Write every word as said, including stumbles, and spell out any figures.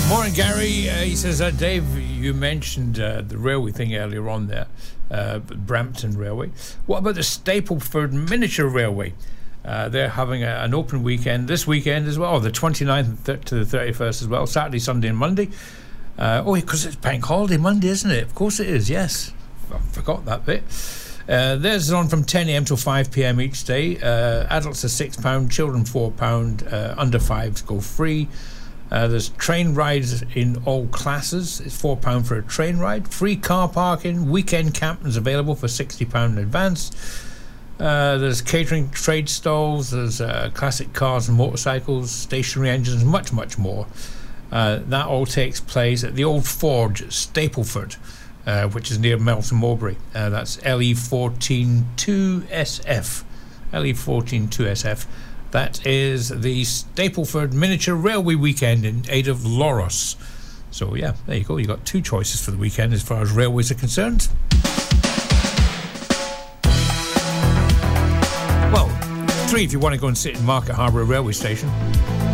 Morning, Gary. Uh, he says, uh, Dave, you mentioned uh, the railway thing earlier on there, uh, Brampton Railway. What about the Stapleford Miniature Railway? Uh, they're having a, an open weekend this weekend as well, the twenty-ninth to the thirty-first as well, Saturday, Sunday and Monday. Uh, oh, because it's bank holiday Monday, isn't it? Of course it is, yes. I forgot that bit. Uh, theirs on from ten a.m. till five p.m. each day. Uh, adults are six pounds, children four pounds, uh, under fives go free. Uh, there's train rides in all classes. It's four pounds for a train ride. Free car parking. Weekend campings available for sixty pounds in advance. Uh, there's catering trade stalls. There's uh, classic cars and motorcycles, stationary engines, much, much more. Uh, that all takes place at the Old Forge at Stapleford, uh, which is near Melton Mowbray. Uh, that's L E fourteen two S F. L E fourteen two S F. That is the Stapleford Miniature Railway Weekend in aid of Loros. So, yeah, there you go. You've got two choices for the weekend as far as railways are concerned. Well, three if you want to go and sit in Market Harbour Railway Station.